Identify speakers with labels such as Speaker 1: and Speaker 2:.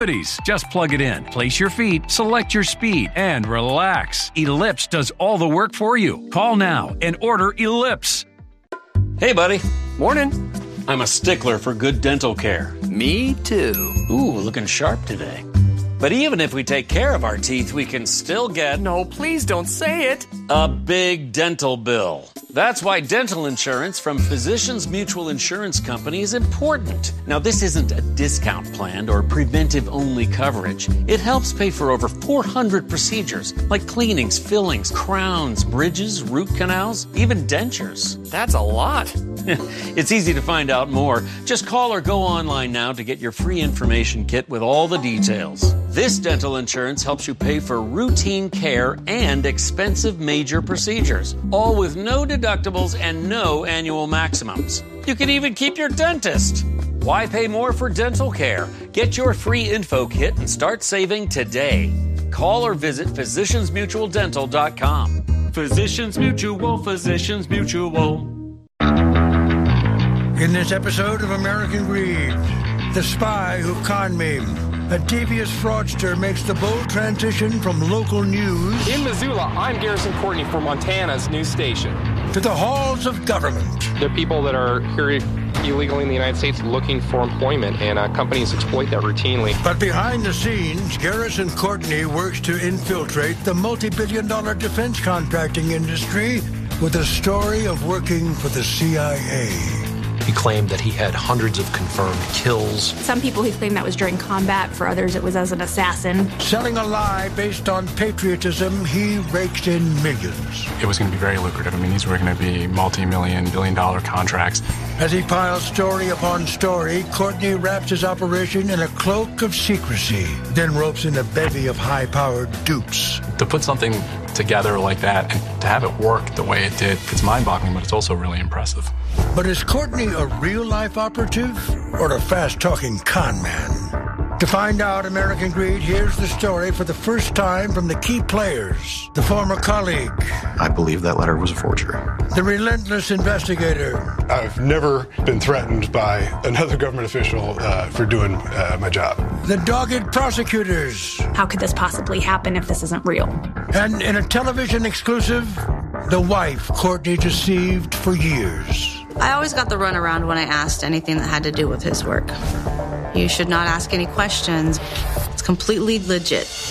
Speaker 1: Just plug it in, place your feet, select your speed, and relax. Ellipse does all the work for you. Call now and order Ellipse.
Speaker 2: Hey, buddy.
Speaker 3: Morning.
Speaker 2: I'm a stickler for good dental care.
Speaker 3: Me too.
Speaker 2: Ooh, looking sharp today. But even if we take care of our teeth, we can still get...
Speaker 3: No, please don't say it.
Speaker 2: A big dental bill. That's why dental insurance from Physicians Mutual Insurance Company is important. Now, this isn't a discount plan or preventive-only coverage. It helps pay for over 400 procedures, like cleanings, fillings, crowns, bridges, root canals, even dentures.
Speaker 3: That's a lot.
Speaker 2: It's easy to find out more. Just call or go online now to get your free information kit with all the details. This dental insurance helps you pay for routine care and expensive major procedures, all with no deductibles and no annual maximums. You can even keep your dentist. Why pay more for dental care? Get your free info kit and start saving today. Call or visit physiciansmutualdental.com. Physicians Mutual, Physicians Mutual.
Speaker 4: In this episode of American Greed, the spy who conned me, a devious fraudster makes the bold transition from local news
Speaker 5: in Missoula. I'm Garrison Courtney for Montana's news station.
Speaker 4: To the halls of government.
Speaker 5: There are people that are here illegally in the United States looking for employment, and companies exploit that routinely.
Speaker 4: But behind the scenes, Garrison Courtney works to infiltrate the multi-billion-dollar defense contracting industry with a story of working for the CIA.
Speaker 6: He claimed that he had hundreds of confirmed kills.
Speaker 7: Some people he claimed that was during combat. For others, it was as an assassin.
Speaker 4: Selling a lie based on patriotism, he raked in millions.
Speaker 8: It was going to be very lucrative. I mean, these were going to be multi-million, billion-dollar contracts.
Speaker 4: As he piles story upon story, Courtney wraps his operation in a cloak of secrecy, then ropes in a bevy of high-powered dupes.
Speaker 8: To put something together like that and to have it work the way it did, it's mind-boggling, but it's also really impressive.
Speaker 4: But is Courtney a real-life operative or a fast-talking con man? To find out American Greed, here's the story for the first time from the key players. The former colleague.
Speaker 6: I believe that letter was a forgery.
Speaker 4: The relentless investigator.
Speaker 9: I've never been threatened by another government official for doing my job.
Speaker 4: The dogged prosecutors.
Speaker 7: How could this possibly happen if this isn't real?
Speaker 4: And in a television exclusive, the wife Courtney deceived for years.
Speaker 10: I always got the runaround when I asked anything that had to do with his work. You should not ask any questions. It's completely legit.